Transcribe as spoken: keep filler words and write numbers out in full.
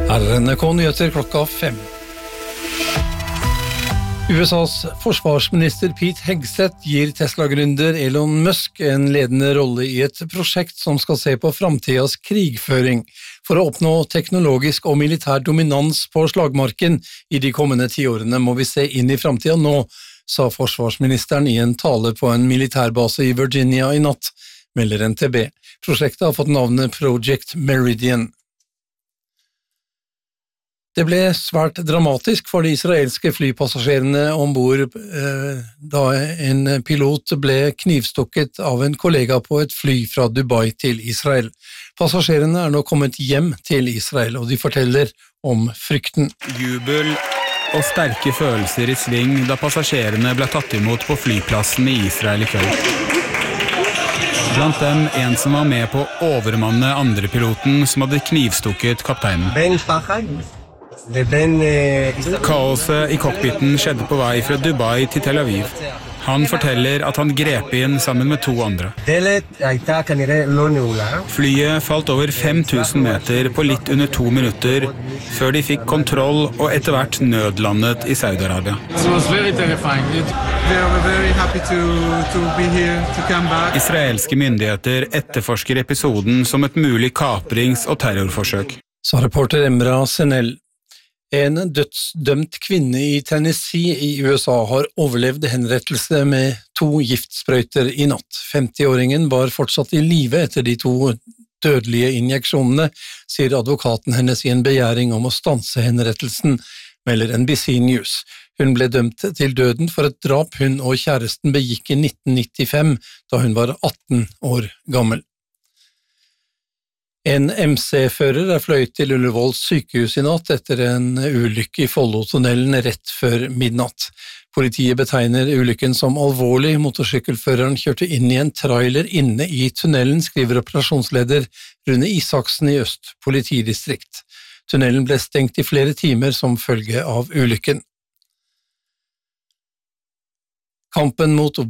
Her er N R K-nyheter klokka fem. U S A's forsvarsminister Pete Hegseth gir Tesla-gründer Elon Musk en ledende rolle i et prosjekt som skal se på framtidas krigføring for å oppnå teknologisk og militær dominans på slagmarken. I de kommende tiårene må vi se inn i framtida nå, sa forsvarsministeren i en tale på en militærbase i Virginia i natt, melder N T B. Prosjektet har fått navnet Project Meridian. Det ble svært dramatisk for de israelske flypassasjerene ombord eh, da en pilot ble knivstukket av en kollega på et fly fra Dubai til Israel. Passasjerene er nå kommet hjem til Israel, og de forteller om frykten. Jubel og sterke følelser i sving da passasjerene ble tatt imot på flyplassen i Israel i kveld. Blant dem en som var med på å overmanne andre piloten som hadde knivstukket kapteinen. Kaoset i cockpiten skjedde på vei fra Dubai til Tel Aviv. Han forteller at han grep inn sammen med to andre. Flyet falt over fem tusen meter på litt under to minutter, før de fikk kontroll og etter hvert nødlandet i Saudi-Arabia. Israelske myndigheter etterforsker episoden som et mulig kaprings- og terrorforsøk. Sa reporter Emra Senel. En dødsdømt kvinne i Tennessee i U S A har overlevd henrettelse med to giftsprøyter i natt. femtiåringen var fortsatt i live etter de to dødelige injeksjonene, sier advokaten hennes i en begjæring om å stanse henrettelsen, melder N B C News. Hun ble dømt til døden for et drap hun og kjæresten begikk i nitten nittifem, da hun var atten år gammel. En M C-fører er fløyet til Ullevåls sykehus i natt etter en ulykke i Follotunnelen rett før midnatt. Politiet betegner ulykken som alvorlig. Motorsykkelføreren kjørte inn i en trailer inne i tunnelen, skriver operasjonsleder Rune Isaksen i Øst politidistrikt. Tunnelen ble stengt i flere timer som følge av ulykken. Kampen mot